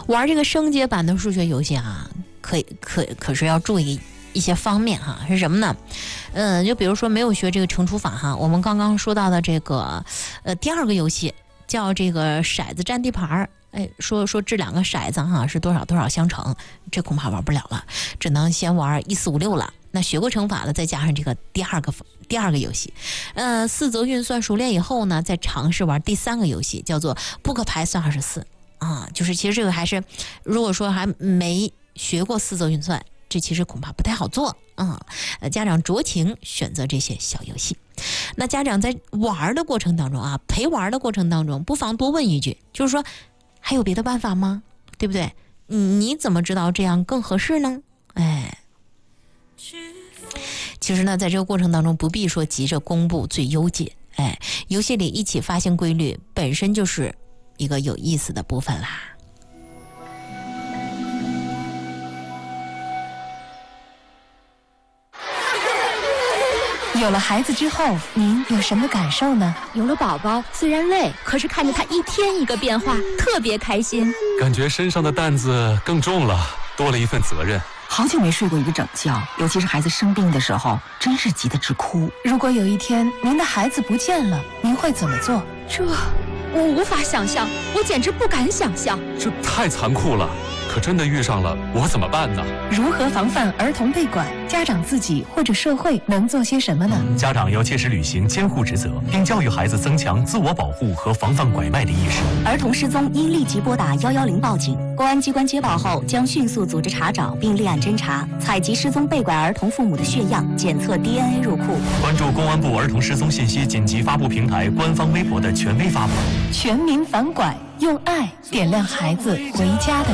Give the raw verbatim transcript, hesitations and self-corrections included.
玩这个升阶版的数学游戏啊，可以可可是要注意一些方面哈，是什么呢？嗯，就比如说没有学这个乘除法哈，我们刚刚说到的这个呃第二个游戏叫这个骰子占地盘儿。哎，说说这两个骰子哈是多少多少相乘，这恐怕玩不了了，只能先玩一四五六了。那学过乘法了，再加上这个第二个第二个游戏，呃，四则运算熟练以后呢，再尝试玩第三个游戏，叫做扑克牌算二十四啊。就是其实这个还是，如果说还没学过四则运算，这其实恐怕不太好做啊。呃，家长酌情选择这些小游戏。那家长在玩的过程当中啊，陪玩的过程当中，不妨多问一句，就是说。还有别的办法吗？对不对？你怎么知道这样更合适呢？哎，其实呢，在这个过程当中，不必说急着公布最优解。哎，游戏里一起发现规律，本身就是一个有意思的部分啦。 有了孩子之后，您有什么感受呢？ 有了宝宝，虽然累，可是看着他一天一个变化，特别开心。 感觉身上的担子更重了，多了一份责任。 好久没睡过一个整觉，尤其是孩子生病的时候，真是急得直哭。如果有一天您的孩子不见了，您会怎么做？ 这，我无法想象，我简直不敢想象。 这太残酷了。可真的遇上了，我怎么办呢？ 如何防范儿童被拐？家长自己或者社会能做些什么呢？ 家长要切实履行监护职责，并教育孩子增强自我保护和防范拐卖的意识。 儿童失踪应立即拨打一一零报警，公安机关接报后将迅速组织查找并立案侦查，采集失踪被拐儿童父母的血样，检测 D N A 入库。 关注公安部儿童失踪信息紧急发布平台官方微博的权威发布。 全民反拐，用爱点亮孩子回家的